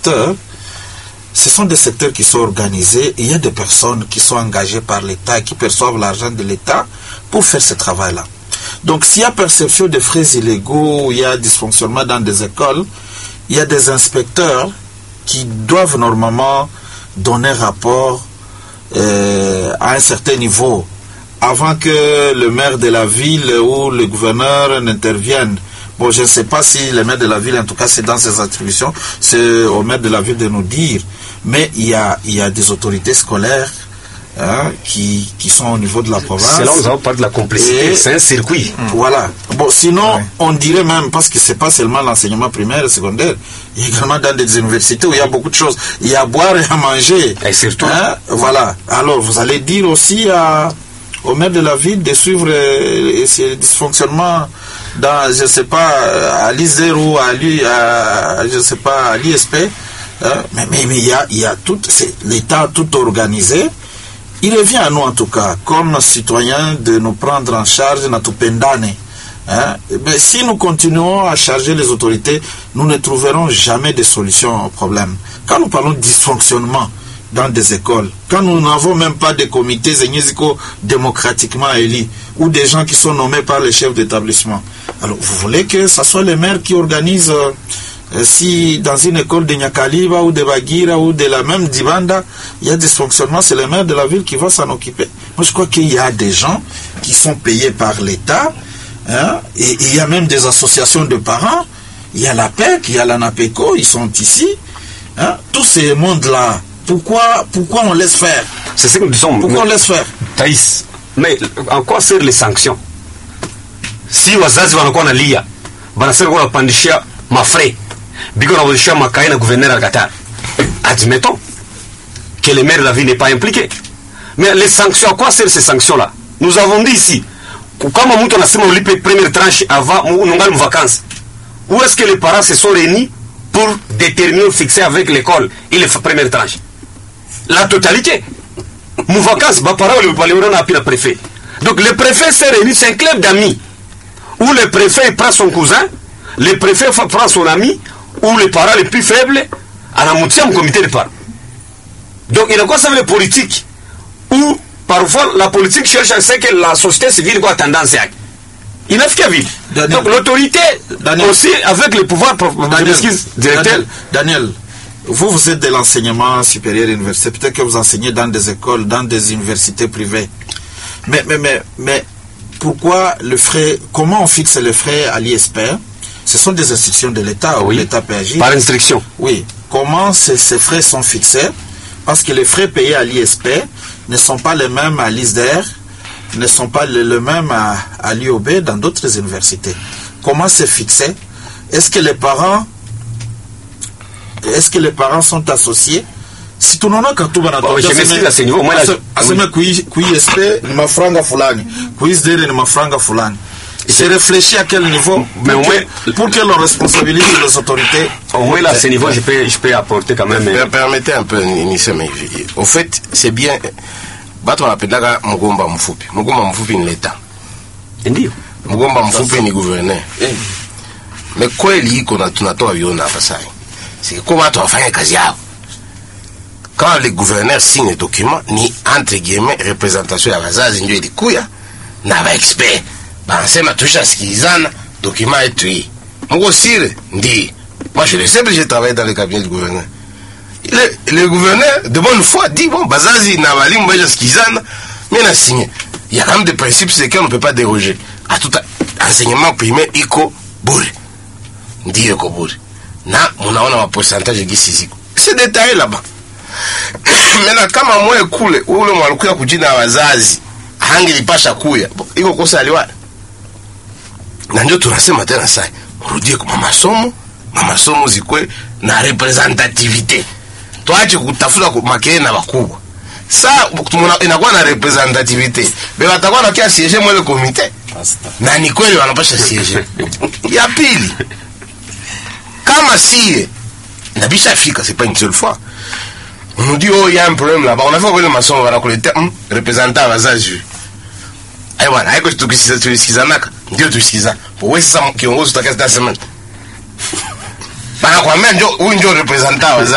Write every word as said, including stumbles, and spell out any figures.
secteurs, ce sont des secteurs qui sont organisés. Il y a des personnes qui sont engagées par l'État, qui perçoivent l'argent de l'État pour faire ce travail-là. Donc, s'il y a perception de frais illégaux, il y a dysfonctionnement dans des écoles, il y a des inspecteurs qui doivent normalement donner rapport euh, à un certain niveau avant que le maire de la ville ou le gouverneur n'intervienne. Bon, je ne sais pas si le maire de la ville, en tout cas, c'est dans ses attributions, c'est au maire de la ville de nous dire. Mais il y a, il y a des autorités scolaires hein, qui, qui sont au niveau de la province. C'est là où nous avons parlé de la complexité, c'est un circuit. Voilà. Bon, sinon, ouais. on dirait même, parce que c'est pas seulement l'enseignement primaire et secondaire, il y a également dans des universités où il y a beaucoup de choses. Il y a à boire et à manger. Et surtout. Hein, voilà. Alors, vous allez dire aussi à, au maire de la ville de suivre euh, ces dysfonctionnements dans, je sais pas, à l'I S E R ou à, l'I, à je sais pas, à l'I S P. Hein, mais, mais, mais il y a, il y a tout, c'est, l'État tout organisé. Il revient à nous, en tout cas, comme citoyens, de nous prendre en charge, notre pendane. Hein? Mais si nous continuons à charger les autorités, nous ne trouverons jamais de solution au problème. Quand nous parlons de dysfonctionnement dans des écoles, quand nous n'avons même pas de comités démocratiquement élus, ou des gens qui sont nommés par les chefs d'établissement, alors vous voulez que ce soit les maires qui organisent... Euh, si dans une école de Nyakaliba ou de Bagira ou de la même Dibanda, il y a des dysfonctionnements, c'est le maire de la ville qui va s'en occuper. Moi, je crois qu'il y a des gens qui sont payés par l'État, hein, et, et il y a même des associations de parents, il y a la P E C, il y a la NAPECO, ils sont ici. Hein, tous ces mondes-là, pourquoi, pourquoi on laisse faire? C'est ce que nous disons. Pourquoi on laisse faire? Thaïs, mais en quoi servent les sanctions? Si wazazi wanakuwa na lia, banasema kwa pandishia mafrais, biko na wazishia makai na gouverneur à Qatar. Admettons que le maire de la ville n'est pas impliqué. Mais les sanctions, à quoi servent ces sanctions-là? Nous avons dit ici, comme mtu anasema ulipe première tranche avant nungali en vacances, où est-ce que les parents se sont réunis pour déterminer, fixer avec l'école et les premières tranches? La totalité. Mon vacances, ma parole, le parler on a appelé le préfet. Donc le préfet s'est réuni, c'est un club d'amis où le préfet prend son cousin, le préfet prend son ami, ou les parents les plus faibles, à la moitié au comité de parents. Donc il y a quoi ça veut le politique, où parfois la politique cherche à ce que la société civile a tendance à. Il n'a qu'à vivre. Donc l'autorité Daniel, aussi avec le pouvoir Daniel, Daniel, Daniel, vous vous êtes de l'enseignement supérieur universitaire, peut-être que vous enseignez dans des écoles, dans des universités privées. Mais, mais, mais, mais pourquoi le frais, comment on fixe les frais à l'I S P? Ce sont des institutions de l'État, oui, où l'État peut agir. Par instruction. Oui. Comment ces, ces frais sont fixés? Parce que les frais payés à l'I S P ne sont pas les mêmes à l'I S D R, ne sont pas les, les mêmes à, à l'I O B dans d'autres universités. Comment c'est fixé? Est-ce que les parents, est-ce que les parents sont associés? Si tu n'en as qu'à tout le monde, je m'excuse à ce niveau. Moi, là, I S P, ni mafranga fulani, I S D R, ni mafranga fulani. C'est réfléchi à quel niveau, mais pour, que, pour que l'on responsabilise les autorités. Au moins, là, à ce niveau, je peux, je peux apporter quand même. Mais, permettez un peu, Nissa. Au fait, c'est bien. Bato wanapendaka mgomba mfupi. Mgomba mfupi ni l'État. Ndio. Mgomba mfupi ni gouverneur. Mais kweli iko na tunatoa viona hapa sasa. C'est comment watu wafanye kazi yao. Quand le gouverneur signe document, ni entre guillemets représentation ya wazazi ndio ilikuya na ba expert. Bansema tushasikilizana document yetu hii. Mungu sire ndi. Moi je le sais, j'ai travaillé dans le cabinet du gouverneur. Le, le gouverneur de bonne foi dit bon bazazi na walimu baje sikilizana, mais na signé. Il y a quand même des principes sur lesquels on ne peut pas déroger. À tout enseignement primaire iko bure. Ndiyo iko bure. Na munaona ma pourcentage gisi ziko. C'est détaillé là-bas. Mena kama mwe kule ule mwalukuya kujina wazazi hangilipasha kuya iko kosa aliwa. Na ndio tunasema tena sasa urudie kwa masomo, masomo zikwe na representativité. Tuache kutafuta makene na wakubwa. Sasa inakuwa na representativité. Beba atakuwa na kia siège mwele comité. Na ni kweli wanapasha siège. Ya pili. Kama si nabisha Afrika, c'est pas une seule fois. On nous dit, oh, il y a un problème là-bas. On a fait le maçon, on va raconter, hum, représentant à Vazazu. Et voilà, avec tout ce que tu es skizanak, Dieu tu skizan. Pour où c'est ça qui est en haut, c'est ta casse de la semaine. Par contre, même, où est-ce que représentant à Vazazu?